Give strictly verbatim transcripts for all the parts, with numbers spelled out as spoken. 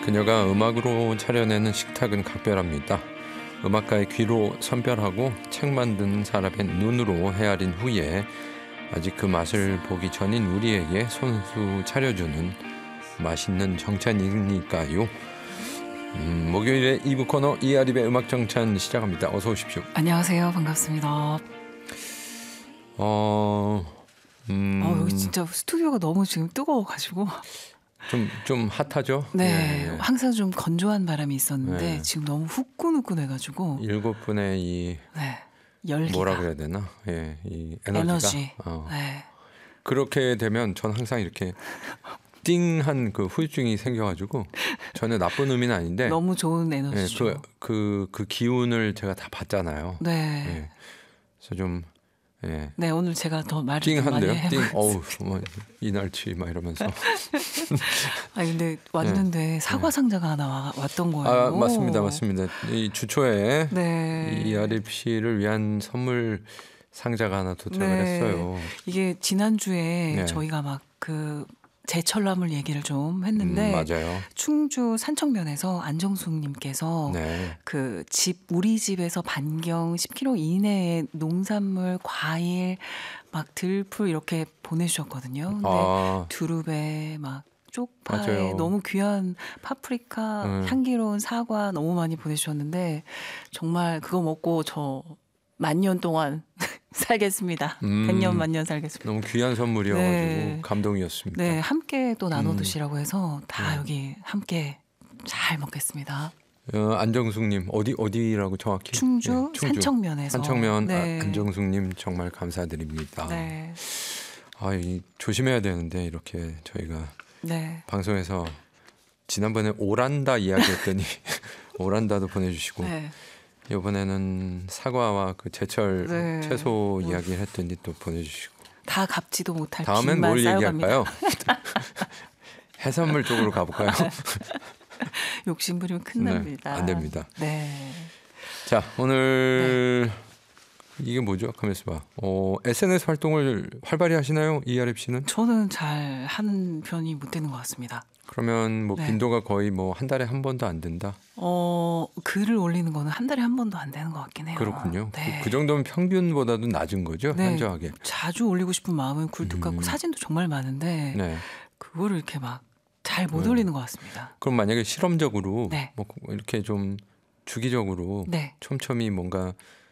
그녀가 음악으로 차려내는 식탁은 각별합니다. 음악가의 귀로 선별하고 책 만드는 사람의 눈으로 헤아린 후에 아직 그 맛을 보기 전인 우리에게 손수 차려주는 맛있는 정찬이니까요. 음, 목요일에 이 부 코너 이아립의 음악정찬 시작합니다. 어서 오십시오. 안녕하세요. 반갑습니다. 어, 음, 어, 여기 진짜 스튜디오가 너무 지금 뜨거워가지고 좀, 좀 핫하죠? 네, 네. 항상 좀 건조한 바람이 있었는데 네. 지금 너무 후끈후끈해가지고 일곱 분의 이 네, 열기가 뭐라 그래야 되나? 예, 이 에너지가 에너지. 어. 네. 그렇게 되면 전 항상 이렇게 띵한 그 후유증이 생겨가지고 전혀 나쁜 의미는 아닌데 너무 좋은 예, 에너지죠. 그, 그, 그 기운을 제가 다 받잖아요. 네. 예. 그래서 좀 예. 네, 오늘 제가 더 말을 좀 많이 띵한데요. 해봤어요. 띵, 어우, 뭐, 이날치 막 이러면서. 아니 근데 왔는데 사과 상자가 하나 와, 왔던 거예요. 아, 맞습니다, 맞습니다. 이 주초에 네. 이아립 씨를 위한 선물 상자가 하나 도착을 네. 했어요. 이게 지난주에 네. 저희가 막 그 제철나물 얘기를 좀 했는데 음, 맞아요. 충주 산청면에서 안정숙님께서 네. 그 집 우리 집에서 반경 십 킬로미터 이내에 농산물, 과일, 막 들풀 이렇게 보내주셨거든요. 근데 아, 두릅에 막 쪽파에 맞아요. 너무 귀한 파프리카, 음. 향기로운 사과 너무 많이 보내주셨는데 정말 그거 먹고 저 만년 동안 살겠습니다. 음. 백년 만년 살겠습니다. 너무 귀한 선물이어가지고 네. 감동이었습니다. 네, 함께 또 나눠 음. 드시라고 해서 다 네. 여기 함께 잘 먹겠습니다. 어, 안정숙님 어디 어디라고 정확히? 충주, 예, 산청면에서. 산청면 네. 아, 안정숙님 정말 감사드립니다. 네. 아, 이, 조심해야 되는데 이렇게 저희가 네. 방송에서 지난번에 오란다 이야기했더니 오란다도 보내주시고 네. 이번에는 사과와 그 제철 네. 채소 이야기를 했더니 또 보내주시고 다 갚지도 못할 다음엔 빚만 뭘 쌓여갑니다. 얘기할까요? 해산물 쪽으로 가볼까요? 욕심 부리면 네, 큰납니다. 안 됩니다. 네. 자, 오늘 이게 뭐죠? 가만있어 봐. 어, 에스엔에스 활동을 활발히 하시나요? 이아립 씨는? 저는 잘 하는 편이 못 되는 것 같습니다. 그러면 뭐 네. 빈도가 거의 뭐 한 달에 한 번도 안 된다. 어, 글을 올리는 거는 한 달에 한 번도 안 되는 것 같긴 해요. 그렇군요. 네. 그, 그 정도면 평균보다도 낮은 거죠, 네. 현저하게. 자주 올리고 싶은 마음은 굴뚝 같고 음. 사진도 정말 많은데 네. 그거를 이렇게 막 잘 못 네. 올리는 것 같습니다. 그럼 만약에 실험적으로 네. 뭐 이렇게 좀 주기적으로 네. 촘촘히 뭔가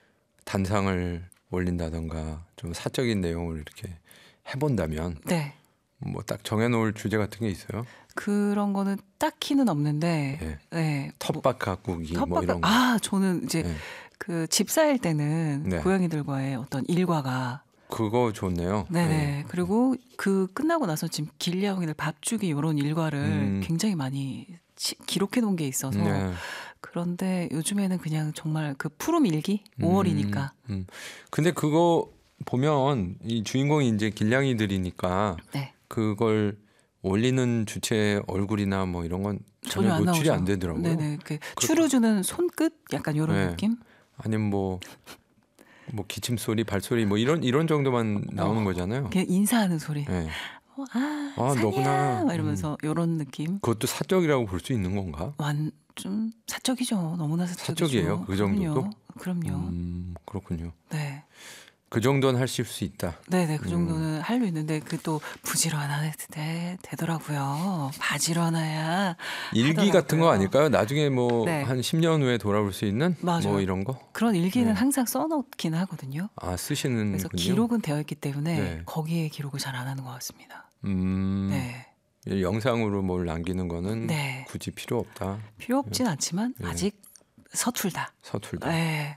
단상을 올린다던가 좀 사적인 내용을 이렇게 해본다면 네. 뭐 딱 정해놓을 주제 같은 게 있어요? 그런 거는 딱히는 없는데 네. 네. 텃밭 가꾸기 뭐 텃밭 이런 거. 아, 저는 이제 네. 그 집사일 때는 네. 고양이들과의 어떤 일과가 그거 좋네요. 네네. 네. 그리고 그 끝나고 나서 지금 길냥이들 밥 주기 이런 일과를 음. 굉장히 많이 치, 기록해 놓은 게 있어서 네. 그런데 요즘에는 그냥 정말 그 푸름 일기 오월이니까 음, 음. 근데 그거 보면 이 주인공이 이제 길냥이들이니까 네. 그걸 올리는 주체 얼굴이나 뭐 이런 건 전혀, 전혀 안 노출이 나오죠. 안 되더라고요. 네네. 그 추루주는 손끝 약간 이런 네. 느낌. 아니면 뭐, 뭐 기침 소리, 발소리 뭐 이런 이런 정도만 나오는 어, 거잖아요. 그냥 인사하는 소리. 네. 어, 아, 아, 산이야 너구나. 막 이러면서 이런 느낌. 그것도 사적이라고 볼 수 있는 건가? 완 좀 사적이죠. 너무나 사적이죠. 사적이에요? 그 정도도? 그럼요. 그럼요. 음, 그렇군요. 네. 그 정도는 하실 수 있다. 네네 그 음. 정도는 할수 있는데 그 또 부지런하네 되, 되더라고요. 바지런해야 일기 하더라고요. 같은 거 아닐까요? 나중에 뭐 네. 한 십 년 후에 돌아볼 수 있는 맞아요. 뭐 이런 거? 그런 일기는 네. 항상 써놓긴 하거든요. 아, 쓰시는군요. 그래서 기록은 되어 있기 때문에 네. 거기에 기록을 잘 안 하는 것 같습니다. 음, 네. 영상으로 뭘 남기는 거는 네. 굳이 필요 없다. 필요 없진 않지만 네. 아직 서툴다. 서툴다. 네.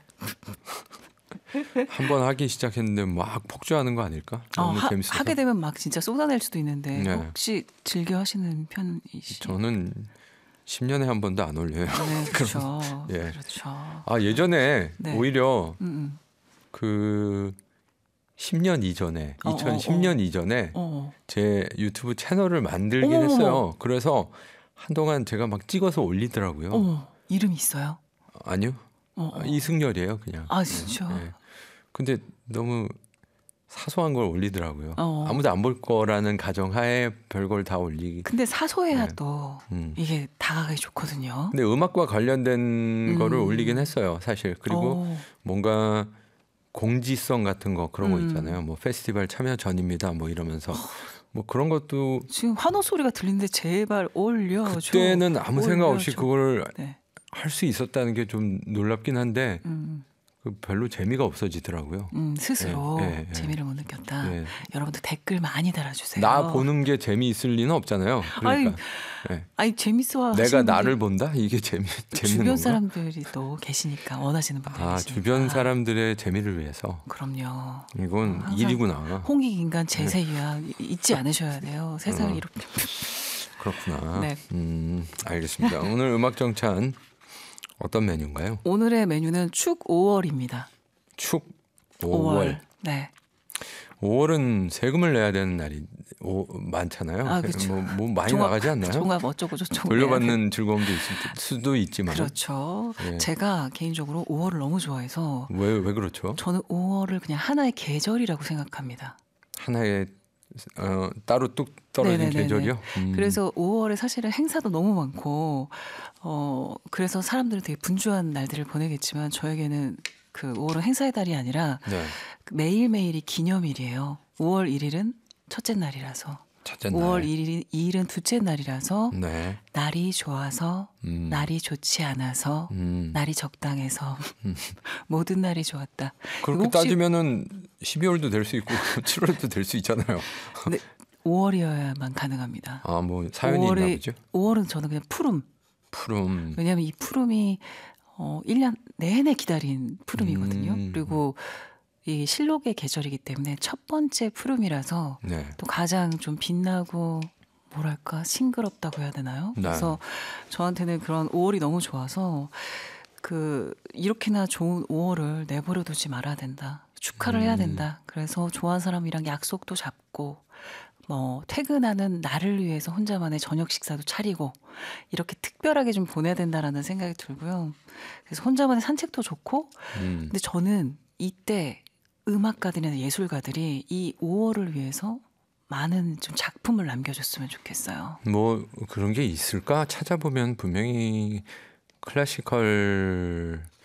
한 번 하기 시작했는데 막 폭주하는 거 아닐까? 어, 너무 하, 재밌어서. 하게 되면 막 진짜 쏟아낼 수도 있는데 네. 혹시 즐겨 하시는 편이시? 저는 십 년에 한 번도 안 올려요. 네, 그렇죠. 예. 그렇죠. 아, 예전에 네. 오히려 음, 음. 그 십 년 이전에 어, 어, 이천십 년 이전에 어. 제 유튜브 채널을 만들긴 어머머머. 했어요. 그래서 한동안 제가 막 찍어서 올리더라고요. 어머, 이름 있어요? 아니요. 어, 어. 이승열이에요, 그냥. 아, 진짜? 예, 예. 근데 너무 사소한 걸 올리더라고요. 어. 아무도 안 볼 거라는 가정하에 별걸 다 올리기. 근데 사소해야 네. 또 음. 이게 다가가기 좋거든요. 근데 음악과 관련된 음. 거를 올리긴 했어요, 사실. 그리고 어. 뭔가 공지성 같은 거 그런 거 음. 있잖아요. 뭐 페스티벌 참여 전입니다. 뭐 이러면서 뭐 그런 것도 지금 환호 소리가 들리는데 제발 올려줘. 그때는 아무 생각 없이 올려줘. 그걸 네. 할 수 있었다는 게 좀 놀랍긴 한데 음, 그 별로 재미가 없어지더라고요. 음, 스스로 예, 예, 예. 재미를 못 느꼈다. 예. 여러분도 댓글 많이 달아주세요. 나 보는 게 재미있을 리는 없잖아요. 그러니까 예. 아니 재밌어 내가 하시는 나를 분들이 본다? 이게 재미 재밌는 주변 건가? 사람들이 또 계시니까 원하시는 분들이 아, 계시니까. 주변 사람들의 재미를 위해서. 그럼요. 이건 항상 일이구나. 홍익 인간 제세유야 잊지 않으셔야 돼요. 세상을 어. 이렇게. 그렇구나. 네. 음, 알겠습니다. 오늘 음악 정찬 어떤 메뉴인가요? 오늘의 메뉴는 축 오월입니다. 축 오월. 네. 오월은 세금을 내야 되는 날이 오, 많잖아요. 아, 그쵸. 뭐, 뭐 많이 종합- 나가지 않나요? 종합 어쩌고 저쩌고 돌려받는 즐거움도 있을 수도 있지만. 그렇죠. 예. 제가 개인적으로 오월을 너무 좋아해서 왜, 왜 그렇죠? 저는 오월을 그냥 하나의 계절이라고 생각합니다. 하나의 어, 따로 뚝 떨어진 네네네네. 계절이요? 음. 그래서 오월에 사실은 행사도 너무 많고 어 그래서 사람들은 되게 분주한 날들을 보내겠지만 저에게는 그 오월은 행사의 달이 아니라 네. 그 매일매일이 기념일이에요. 오월 일일은 첫째 날이라서 첫째 날. 오월 일일, 이일은 둘째 날이라서 네. 날이 좋아서 음. 날이 좋지 않아서 음. 날이 적당해서 모든 날이 좋았다. 그렇게 혹시- 따지면은 십이월도 될 수 있고 칠월도 될 수 있잖아요. 근데 오월이어야만 가능합니다. 아, 뭐 사연이 있나 오월이- 보죠? 오월은 저는 그냥 푸름. 푸름. 왜냐하면 이 푸름이 어, 일 년 내내 기다린 푸름이거든요. 음. 그리고 이 실록의 계절이기 때문에 첫 번째 푸름이라서 네. 또 가장 좀 빛나고 뭐랄까 싱그럽다고 해야 되나요? 네. 그래서 저한테는 그런 오월이 너무 좋아서 그 이렇게나 좋은 오월을 내버려 두지 말아야 된다. 축하를 해야 음. 된다. 그래서 좋아하는 사람이랑 약속도 잡고 뭐 퇴근하는 나를 위해서 혼자만의 저녁 식사도 차리고 이렇게 특별하게 좀 보내야 된다라는 생각이 들고요. 그래서 혼자만의 산책도 좋고 음. 근데 저는 이때 음악가들이나 예술가들이 이 오월을 위해서 많은 좀 작품을 남겨줬으면 좋겠어요. 뭐 그런 게 있을까 찾아보면 분명히 클래시컬